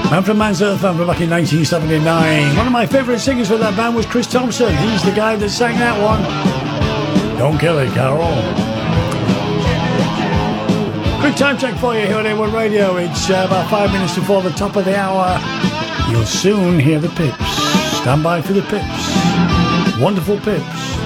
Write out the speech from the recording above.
Man from Man's Earth band from back in 1979. One of my favourite singers for that band was Chris Thompson. He's the guy that sang that one. Don't kill it, Carol. Quick time check for you here on A1 Radio. It's about 5 minutes before the top of the hour. You'll soon hear the Pips. Stand by for the Pips. Wonderful Pips.